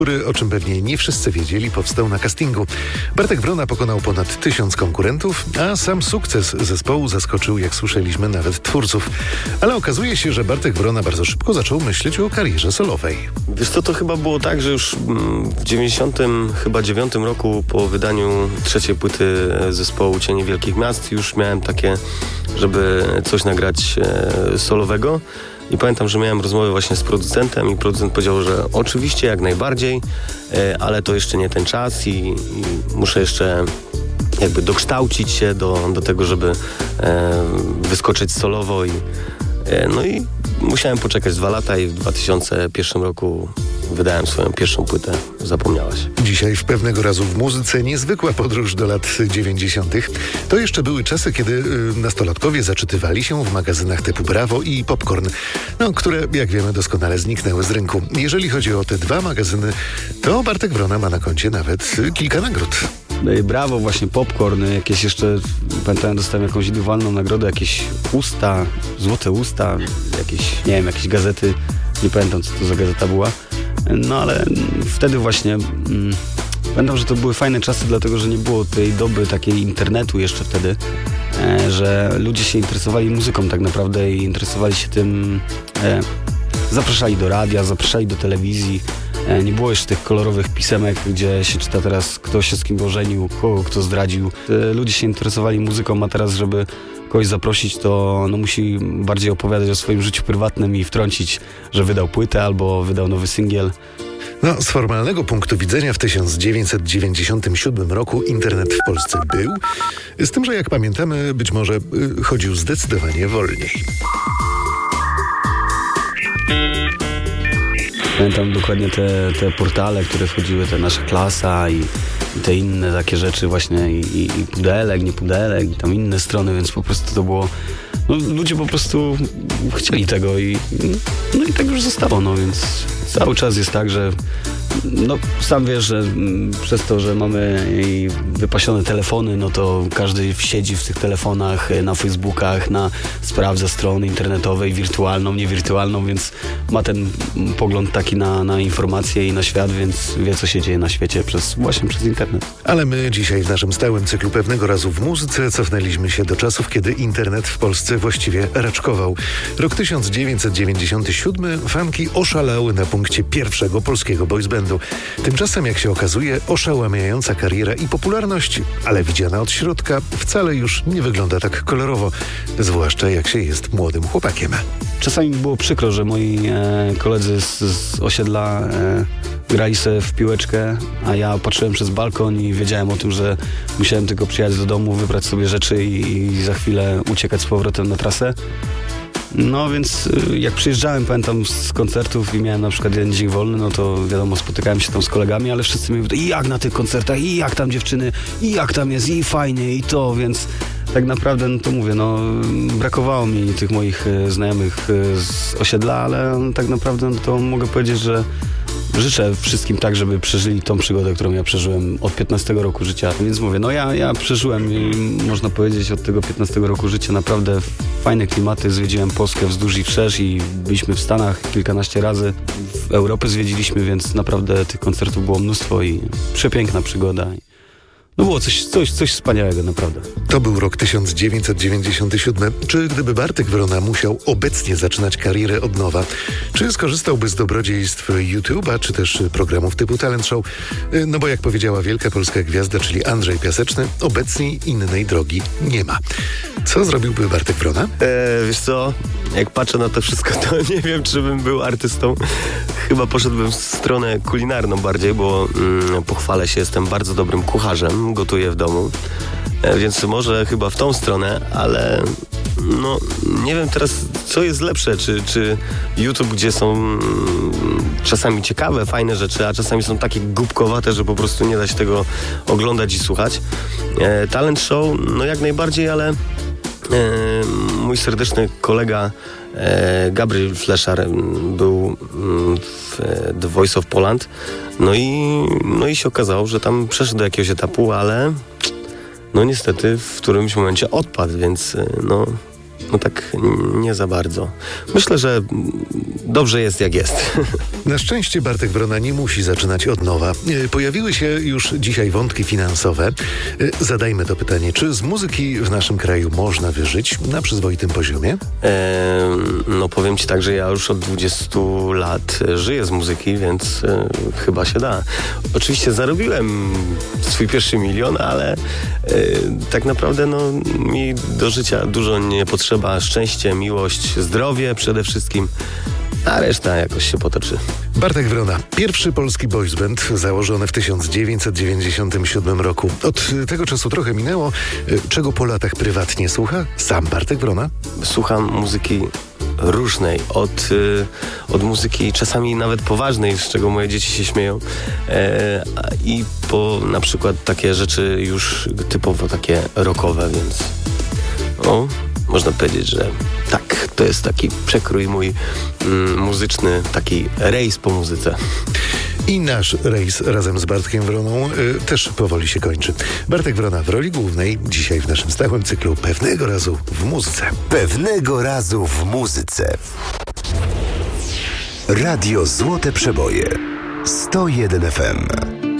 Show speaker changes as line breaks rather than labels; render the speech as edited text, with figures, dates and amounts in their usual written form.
który, o czym pewnie nie wszyscy wiedzieli, powstał na castingu. Bartek Wrona pokonał ponad 1000 konkurentów, a sam sukces zespołu zaskoczył, jak słyszeliśmy, nawet twórców. Ale okazuje się, że Bartek Wrona bardzo szybko zaczął myśleć o karierze solowej.
Wiesz co, to chyba było tak, że już w 99 roku po wydaniu trzeciej płyty zespołu Cienie Wielkich Miast już miałem takie, żeby coś nagrać solowego. I pamiętam, że miałem rozmowę właśnie z producentem i producent powiedział, że oczywiście jak najbardziej, ale to jeszcze nie ten czas i muszę jeszcze jakby dokształcić się do tego, żeby wyskoczyć solowo no i musiałem poczekać 2 lata i w 2001 roku wydałem swoją pierwszą płytę Zapomniałaś.
Dzisiaj w Pewnego razu w muzyce niezwykła podróż do lat 90. To jeszcze były czasy, kiedy nastolatkowie zaczytywali się w magazynach typu Brawo i Popcorn, które, jak wiemy, doskonale zniknęły z rynku. Jeżeli chodzi o te 2 magazyny, to Bartek Wrona ma na koncie nawet kilka nagród.
Brawo, właśnie Popcorn, jakieś jeszcze, pamiętam, dostałem jakąś indywidualną nagrodę, jakieś usta, złote usta, jakieś gazety, nie pamiętam, co to za gazeta była, no ale wtedy właśnie pamiętam, że to były fajne czasy, dlatego, że nie było tej doby takiej internetu jeszcze wtedy, że ludzie się interesowali muzyką tak naprawdę i interesowali się tym, zapraszali do radia, zapraszali do telewizji. Nie było już tych kolorowych pisemek, gdzie się czyta teraz, kto się z kim ożenił, kogo kto zdradził. Ludzie się interesowali muzyką, a teraz, żeby kogoś zaprosić, to musi bardziej opowiadać o swoim życiu prywatnym i wtrącić, że wydał płytę albo wydał nowy singiel.
Z formalnego punktu widzenia w 1997 roku internet w Polsce był, z tym, że jak pamiętamy, być może chodził zdecydowanie wolniej.
Pamiętam dokładnie te portale, które wchodziły, te Nasza Klasa i te inne takie rzeczy właśnie i Pudelek, nie Pudelek i tam inne strony, więc po prostu to było... ludzie po prostu chcieli tego i tak już zostało, więc cały czas jest tak, że sam wiesz, że przez to, że mamy wypasione telefony, to każdy siedzi w tych telefonach, na Facebookach, sprawdza strony internetowe, wirtualną, niewirtualną, więc ma ten pogląd taki na informacje i na świat, więc wie, co się dzieje na świecie właśnie przez internet.
Ale my dzisiaj w naszym stałym cyklu Pewnego razu w muzyce cofnęliśmy się do czasów, kiedy internet w Polsce właściwie raczkował. Rok 1997, fanki oszalały na punkcie pierwszego polskiego boysbandu. Tymczasem, jak się okazuje, oszałamiająca kariera i popularność, ale widziana od środka, wcale już nie wygląda tak kolorowo, zwłaszcza jak się jest młodym chłopakiem.
Czasami było przykro, że moi koledzy z osiedla grali sobie w piłeczkę, a ja patrzyłem przez balkon i wiedziałem o tym, że musiałem tylko przyjechać do domu, wybrać sobie rzeczy i za chwilę uciekać z powrotem na trasę. Więc jak przyjeżdżałem, pamiętam, z koncertów i miałem na przykład jeden dzień wolny, to wiadomo, spotykałem się tam z kolegami, ale wszyscy mi mówili, i jak na tych koncertach, i jak tam dziewczyny, i jak tam jest, i fajnie, i to, więc tak naprawdę, to mówię, brakowało mi tych moich znajomych z osiedla, ale tak naprawdę to mogę powiedzieć, że życzę wszystkim tak, żeby przeżyli tą przygodę, którą ja przeżyłem od 15 roku życia. Więc mówię, ja przeżyłem i można powiedzieć od tego 15 roku życia naprawdę fajne klimaty. Zwiedziłem Polskę wzdłuż i wszerz i byliśmy w Stanach kilkanaście razy. W Europę zwiedziliśmy, więc naprawdę tych koncertów było mnóstwo i przepiękna przygoda. Było coś wspaniałego, naprawdę.
To był rok 1997. Czy gdyby Bartek Wrona musiał obecnie zaczynać karierę od nowa, czy skorzystałby z dobrodziejstw YouTube'a, czy też programów typu Talent Show? Bo jak powiedziała wielka polska gwiazda, czyli Andrzej Piaseczny, obecnie innej drogi nie ma. Co zrobiłby Bartek Wrona?
Wiesz co, jak patrzę na to wszystko, to nie wiem, czy bym był artystą. Chyba poszedłbym w stronę kulinarną bardziej, bo pochwalę się, jestem bardzo dobrym kucharzem, gotuję w domu, więc może chyba w tą stronę, ale nie wiem teraz, co jest lepsze, czy YouTube, gdzie są czasami ciekawe, fajne rzeczy, a czasami są takie głupkowate, że po prostu nie da się tego oglądać i słuchać. Talent show, jak najbardziej, ale mój serdeczny kolega Gabriel Fleszar był w The Voice of Poland, i się okazało, że tam przeszedł do jakiegoś etapu, ale niestety w którymś momencie odpadł, więc no tak nie za bardzo. Myślę, że dobrze jest jak jest.
Na szczęście Bartek Wrona nie musi zaczynać od nowa. Pojawiły się już dzisiaj wątki finansowe. Zadajmy to pytanie, czy z muzyki w naszym kraju można wyżyć na przyzwoitym poziomie?
No powiem ci tak, że ja już od 20 lat żyję z muzyki, więc chyba się da. Oczywiście zarobiłem swój pierwszy milion, ale tak naprawdę no, mi do życia dużo nie potrzeba. Szczęście, miłość, zdrowie przede wszystkim, a reszta jakoś się potoczy.
Bartek Wrona, pierwszy polski boys band założony w 1997 roku. Od tego czasu trochę minęło. Czego po latach prywatnie słucha sam Bartek Wrona?
Słucham muzyki różnej, od muzyki czasami nawet poważnej, z czego moje dzieci się śmieją, i po na przykład takie rzeczy już typowo takie rockowe, więc można powiedzieć, że tak, to jest taki przekrój mój muzyczny, taki rejs po muzyce.
I nasz rejs razem z Bartkiem Wroną też powoli się kończy. Bartek Wrona w roli głównej, dzisiaj w naszym stałym cyklu Pewnego razu w muzyce.
Pewnego razu w muzyce. Radio Złote Przeboje 101 FM.